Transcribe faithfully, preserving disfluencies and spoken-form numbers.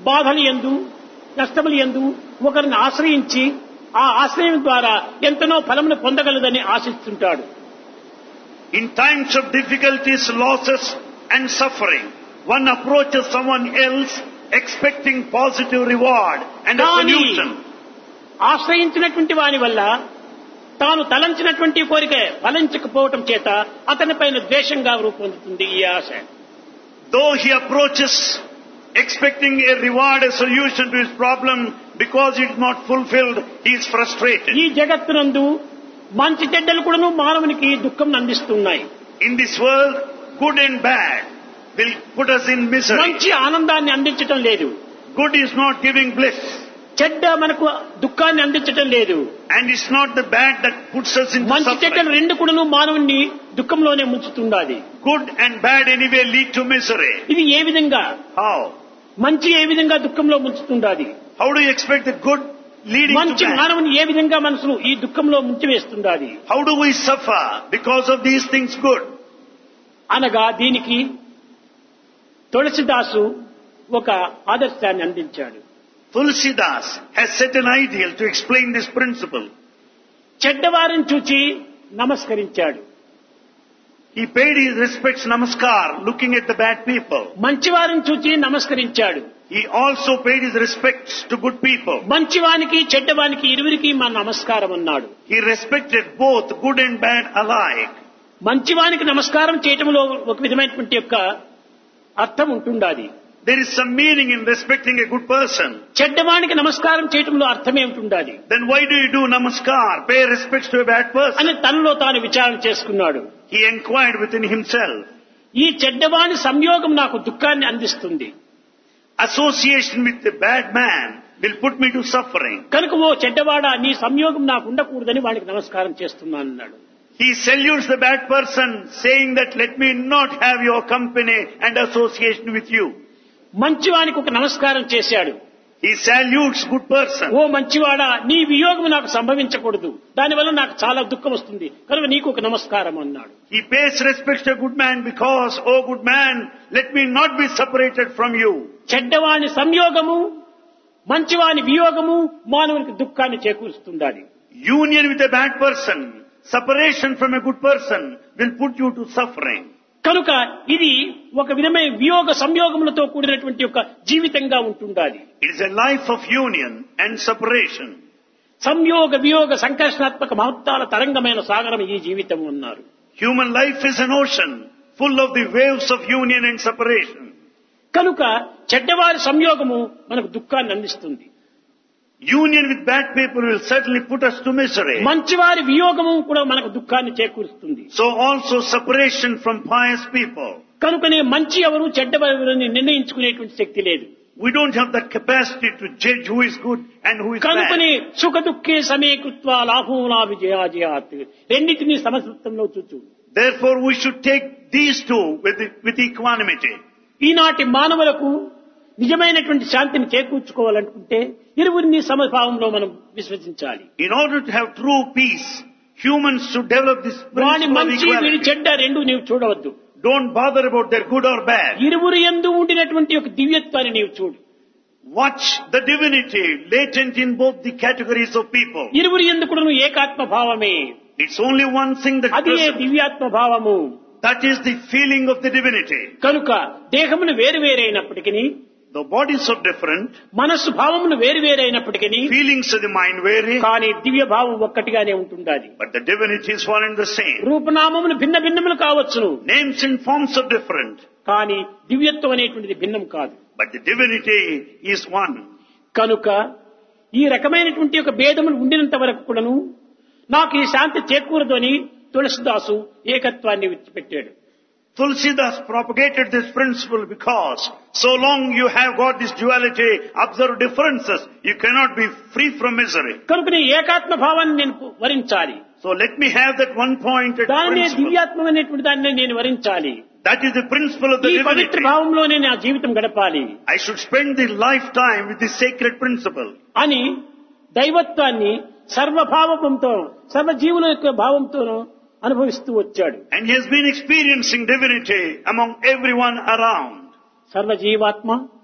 బాధలు యందు కష్టములు యందు ఒకరిని ఆశ్రయించి ఆ ఆశ్రయం ద్వారా ఎంతనో ఫలమును పొందగలదని ఆశిస్తుంటాడు. In times of difficulties, losses and suffering, one approaches someone else expecting positive reward and a solution. ఆశ్రయించినటువంటి వాని వల్ల తాను తలంచినటువంటి కోరిక ఫలించకపోవటం చేత అతనిపైన ద్వేషంగా రూపొందుతుంది ఈ ఆశ. Though he approaches expecting a reward, a solution to his problem, because it is not fulfilled, he is frustrated. ఈ జగత్తునందు మంచి చెడ్డలు కూడాను మానవునికి దుఃఖం అందిస్తున్నాయి. In this world, good and bad will put us in misery. మంచి ఆనందాన్ని అందించటం లేదు. Good is not giving bliss. చెడ్డ మనకు దుఃఖాన్ని అందించటం లేదు. And it's not the bad that puts us into మంచి చెడ్డలు suffering. రెండు కూడాను మానవుని దుఃఖంలోనే ముంచుతున్నది. Good and bad anyway lead to misery. ఇది ఏ విధంగా? How? మంచి ఏ విధంగా దుఃఖంలో ముంచుతున్నది? How do you expect the good leading మంచి to bad? మానవుని ఏ విధంగా మనసును ఈ దుఃఖంలో ముంచివేస్తున్నది? How do we suffer because of these things good? అనగా దీనికి తులసిదాసు ఒక ఆదర్శాన్ని అందించాడు. Tulsidas has set an ideal to explain this principle. చెడ్డవారిని చూచి నమస్కరించాడు. He paid his respects namaskar looking at the bad people. మంచివారిని చూచి నమస్కరించాడు. He also paid his respects to good people. మంచివానికి చెడ్డవానికి ఇరువురికి మా నమస్కారం అన్నాడు. He respected both good and bad alike. మంచివానికి నమస్కారం చేయటంలో ఒక విధమైనటువంటి యొక్క అర్థం ఉంటుండాది. There is some meaning in respecting a good person. చెడ్డవానికి నమస్కారం చేయటంలో అర్థమే ఉంటుండాది. Then why do you do namaskar, pay respects to a bad person? అని తనలో తాను విచారణ చేసుకున్నాడు. He inquired within himself. ఈ చెడ్డవాని సంయోగం నాకు దుఃఖాన్ని అందిస్తుంది. Association with the bad man will put me to suffering. కనుక ఓ చెడ్డవాడా నీ సంయోగం నాకు ఉండకూడదని వానికి నమస్కారం చేస్తున్నాను అన్నాడు. He salutes the bad person, saying that let me not have your company and association with you. మంచివానికి ఒక నమస్కారం చేశాడు. He salutes good person. ఓ మంచివాడా నీ వియోగం నాకు సంభవించకూడదు, దానివల్ల నాకు చాలా దుఃఖం వస్తుంది కనుక నీకు ఒక నమస్కారం అన్నాడు. He pays respect to a good man because, oh good man, let me not be separated from you. చెడ్డవాని సంయోగము మంచివాని వియోగము మానవునికి దుఃఖాన్ని చేకూరుస్తుంది. Union with a bad person, separation from a good person will put you to suffering. కనుక ఇది ఒక విధమైన వియోగ సంయోగములతో కూడినటువంటి ఒక జీవితంగా ఉంటుండాలి. It is a life of union and separation. సంయోగ వియోగ సంకర్షణాత్మక మహత్తాల తరంగమైన సాగరం ఈ జీవితం అన్నారు. Human life is an ocean full of the waves of union and separation. కనుక చెడ్డవారి సంయోగము మనకు దుఃఖాన్ని అందిస్తుంది. Union with bad people will certainly put us to misery. మంచివారి వియోగము కూడా మనకు దుఃఖాన్ని చేకూరుస్తుంది. So also separation from pious people. కనుకనే మంచి ఎవరు చెడ్డవారిని నిర్ణయించుకునేటువంటి శక్తి లేదు. We don't have the capacity to judge who is good and who is కనుకనే bad. సుఖ దుఃఖే సమీకృత్వా లాభోలా విజయాజయాత్ రెండింటినీ సమసూత్రంలో చూచు. Therefore we should take these two with, with equanimity. ఈనాటి మానవులకు నిజమైనటువంటి శాంతిని చేకూర్చుకోవాలనుకుంటే ఇరువురిని సమభావంలో మనం విశ్వసించాలి. In order to have true peace, humans should develop this వాని principle of మంచి వీడి equality. చెడ్డ రెండు నీవు చూడవద్దు. Don't bother about their good or bad. ఇరువురు యందు ఉండినటువంటి ఒక దివ్యత్వాన్ని నీవు చూడు. Watch the divinity latent in both the categories of people. ఇరువురు యందు కూడా ఏకాత్మ భావమే. It's only one thing that అది present. దివ్యాత్మ భావము. That is the feeling of the divinity. కనుక దేహమును వేరు వేరైనప్పటికీ The bodies are different, మనస్సు భావమును వేరు వేరైనప్పటికీ feelings of the mind vary, కానీ దివ్య భావం ఒక్కటిగానే ఉంటుండాలి. but the divinity is one and the same. రూపనామములు భిన్న భిన్నములు కావచ్చును, Names and forms are different, కానీ దివ్యత్వం అనేటువంటిది భిన్నం కాదు. but the divinity is one. కనుక ఈ రకమైనటువంటి ఒక భేదములు ఉండినంత వరకు కూడాను నాకు ఈ శాంతి చేకూరదు అని తులసిదాసు ఏకత్వాన్ని విడిచిపెట్టాడు. Tulsidas propagated this principle because so long you have got this duality, observe differences, you cannot be free from misery. కనుక నీ ఏకాత్మ భావాన్ని నేను వరించాలి. So let me have that one pointed దానినే principle. దివ్యాత్మ అనేటువంటి దాన్ని నేను వరించాలి. That is the principle of the ఈ పవిత్ర divinity. భావంలోనే నా జీవితం గడపాలి I should spend the lifetime with this sacred principle. అని దైవత్వాన్ని సర్వభావంతో సర్వజీవుల యొక్క భావంతోనూ అనుభవిస్తూ వచ్చాడు. And he has been experiencing divinity among everyone around. సర్వజీవాత్మ